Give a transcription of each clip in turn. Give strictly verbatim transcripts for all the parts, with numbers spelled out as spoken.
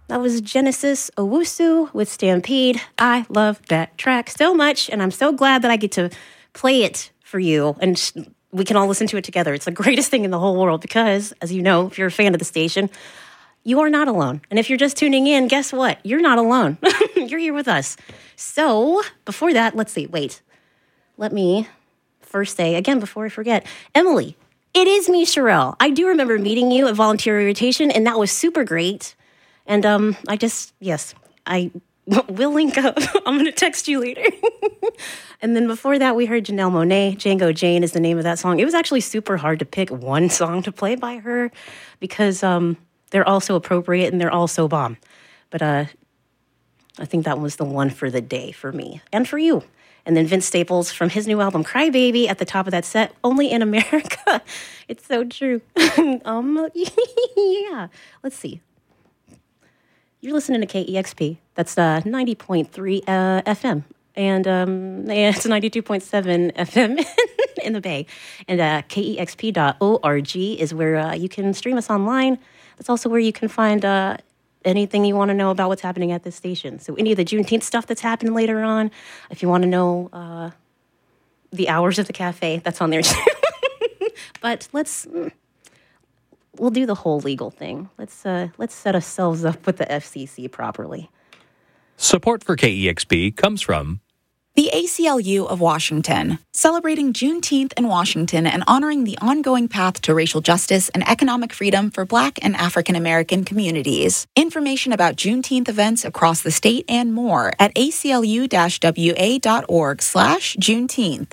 That was Genesis Owusu with Stampede. I love that track so much, and I'm so glad that I get to play it for you, and sh- we can all listen to it together. It's the greatest thing in the whole world because, as you know, if you're a fan of the station, you are not alone. And if you're just tuning in, guess what? You're not alone. You're here with us. So before that, let's see. Wait. Let me first say, again, before I forget, Emily, it is me, Sherelle. I do remember meeting you at Volunteer Orientation, and that was super great. And um, I just, yes, I will link up. I'm going to text you later. And then before that, we heard Janelle Monáe. Django Jane is the name of that song. It was actually super hard to pick one song to play by her because um, they're all so appropriate and they're all so bomb. But uh, I think that was the one for the day for me and for you. And then Vince Staples from his new album, Cry Baby, at the top of that set, Only in America. It's so true. um, yeah, let's see. You're listening to K E X P. That's uh, ninety point three uh, F M. And um, yeah, it's ninety-two point seven F M in the Bay. And uh, K E X P dot org is where uh, you can stream us online. That's also where you can find uh, anything you want to know about what's happening at this station. So any of the Juneteenth stuff that's happening later on, if you want to know uh, the hours of the cafe, that's on there too. But let's... We'll do the whole legal thing. Let's uh, let's set ourselves up with the F C C properly. Support for K E X P comes from the A C L U of Washington, celebrating Juneteenth in Washington and honoring the ongoing path to racial justice and economic freedom for Black and African American communities. Information about Juneteenth events across the state and more at A C L U W A dot org slash Juneteenth.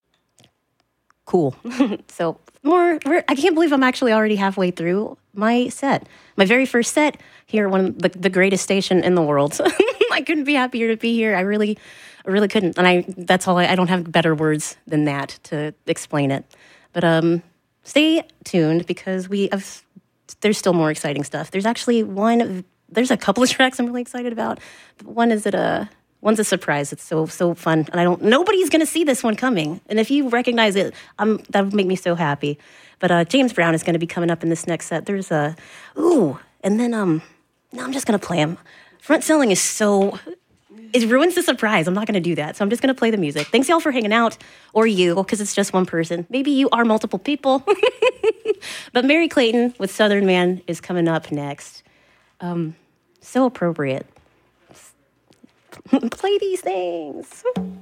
Cool. So more, we're, I can't believe I'm actually already halfway through my set. My very first set here at one of the, the greatest station in the world. I couldn't be happier to be here. I really, I really couldn't. And I, that's all, I, I don't have better words than that to explain it. But um, stay tuned because we have, there's still more exciting stuff. There's actually one, there's a couple of tracks I'm really excited about. But one is at a, One's a surprise. It's so, so fun. And I don't, nobody's going to see this one coming. And if you recognize it, um, that would make me so happy. But uh, James Brown is going to be coming up in this next set. There's a, ooh, and then, um, no, I'm just going to play him. Front selling is so, it ruins the surprise. I'm not going to do that. So I'm just going to play the music. Thanks y'all for hanging out, or you, because it's just one person. Maybe you are multiple people. But Mary Clayton with Southern Man is coming up next. Um, so appropriate. Play these things.